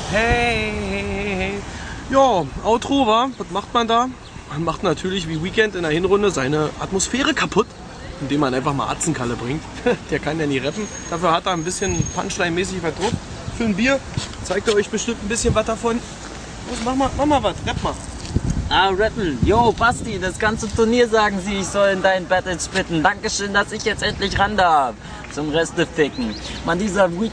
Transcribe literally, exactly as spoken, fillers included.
Hey, hey, hey, hey. Ja, Outro, wa? Was macht man da? Man macht natürlich wie Weekend in der Hinrunde seine Atmosphäre kaputt, indem man einfach mal Atzenkalle bringt. Der kann ja nie rappen. Dafür hat er ein bisschen Punchline-mäßig was drauf. Für ein Bier zeigt er euch bestimmt ein bisschen was davon. Los, mach mal, mach mal was, rapp mal. Ah, rappen. Yo, Basti, das ganze Turnier sagen sie, ich soll in deinen Battles spitten. Dankeschön, dass ich jetzt endlich ran darf. Zum Reste ficken. Man, dieser Weekend